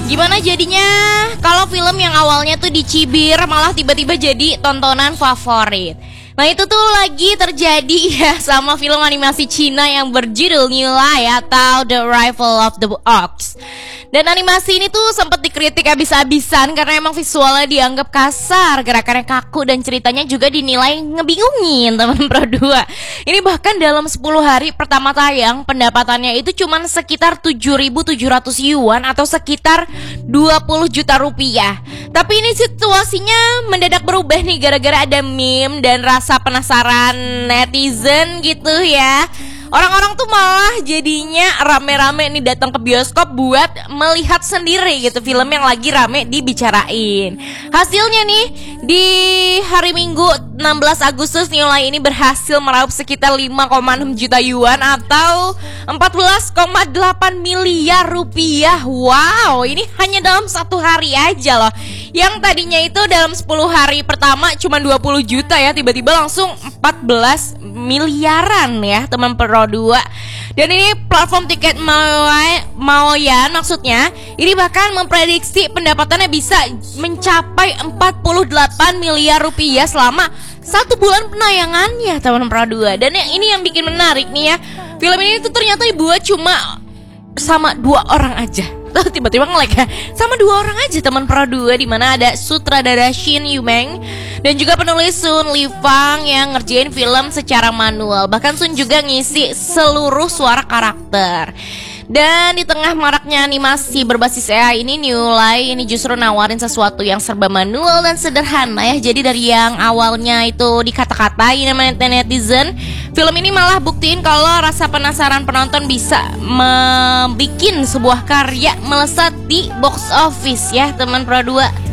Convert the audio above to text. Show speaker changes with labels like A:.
A: Gimana jadinya kalau film yang awalnya tuh dicibir malah tiba-tiba jadi tontonan favorit? Nah itu tuh lagi terjadi ya sama film animasi Cina yang berjudul New Light atau The Arrival of the Ox. Dan animasi ini tuh sempat dikritik habis-habisan karena emang visualnya dianggap kasar, gerakannya kaku, dan ceritanya juga dinilai ngebingungin teman Pro 2. Ini bahkan dalam 10 hari pertama tayang, pendapatannya itu cuma sekitar 7.700 yuan atau sekitar 20 juta rupiah. Tapi ini situasinya mendadak berubah nih gara-gara ada meme dan rasa penasaran netizen gitu ya. Orang-orang tuh malah jadinya rame-rame nih datang ke bioskop buat melihat sendiri gitu film yang lagi rame dibicarain. Hasilnya nih di hari Minggu 16 Agustus New Light ini berhasil meraup sekitar 5,6 juta yuan atau 14,8 miliar rupiah. Wow, ini hanya dalam satu hari aja loh. Yang tadinya itu dalam 10 hari pertama cuma 20 juta ya, tiba-tiba langsung 14 miliaran ya teman Pro 2. Dan ini platform tiket Maoyan maksudnya, ini bahkan memprediksi pendapatannya bisa mencapai 48 miliar rupiah selama 1 bulan penayangannya teman Pro 2. Dan ini yang bikin menarik nih ya, film ini tuh ternyata dibuat cuma sama 2 orang aja. Tiba-tiba nge-lag ya. Sama 2 orang aja teman Pro 2, di mana ada sutradara Shin Yumeng dan juga penulis Sun Lifang yang ngerjain film secara manual. Bahkan Sun juga ngisi seluruh suara karakter. Dan di tengah maraknya animasi berbasis AI ini, New Light ini justru nawarin sesuatu yang serba manual dan sederhana ya. Jadi dari yang awalnya itu dikata-katain sama netizen, film ini malah buktiin kalau rasa penasaran penonton bisa membikin sebuah karya melesat di box office ya teman Pro 2.